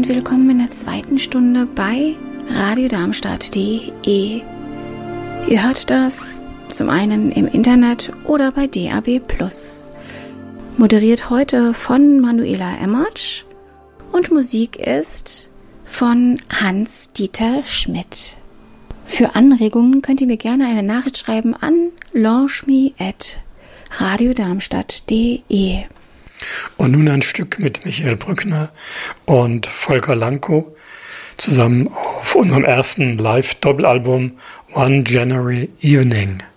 und willkommen in der zweiten Stunde bei radiodarmstadt.de. Ihr hört das zum einen im Internet oder bei DAB+. Moderiert heute von Manuela Emmertsch und Musik ist von Hans-Dieter Schmidt. Für Anregungen könnt ihr mir gerne eine Nachricht schreiben an launchme@radiodarmstadt.de. Und nun ein Stück mit Michael Brückner und Volker Lankow zusammen auf unserem ersten Live-Doppelalbum One January Evening.